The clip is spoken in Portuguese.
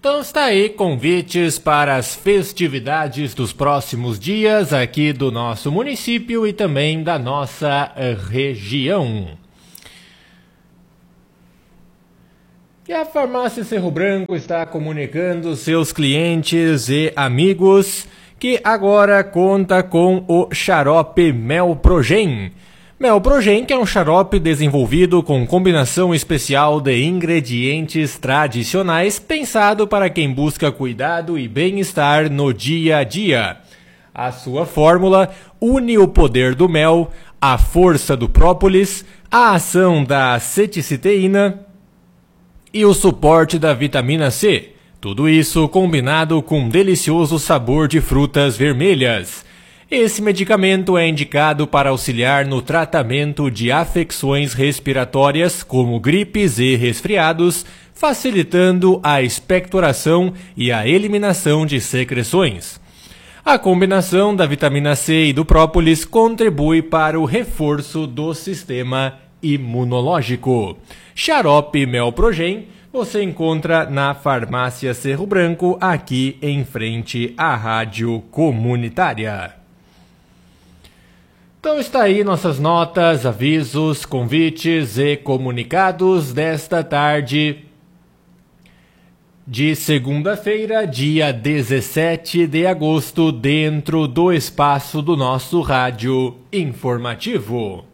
Então está aí convites para as festividades dos próximos dias aqui do nosso município e também da nossa região. E a Farmácia Cerro Branco está comunicando seus clientes e amigos que agora conta com o xarope Melprogen. Melprogen, que é um xarope desenvolvido com combinação especial de ingredientes tradicionais, pensado para quem busca cuidado e bem-estar no dia a dia. A sua fórmula une o poder do mel, a força do própolis, a ação da aceticiteína e o suporte da vitamina C. Tudo isso combinado com um delicioso sabor de frutas vermelhas. Esse medicamento é indicado para auxiliar no tratamento de afecções respiratórias, como gripes e resfriados, facilitando a expectoração e a eliminação de secreções. A combinação da vitamina C e do própolis contribui para o reforço do sistema imunológico. Xarope Melprogen você encontra na Farmácia Cerro Branco, aqui em frente à Rádio Comunitária. Então está aí nossas notas, avisos, convites e comunicados desta tarde de segunda-feira, dia 17 de agosto, dentro do espaço do nosso rádio informativo.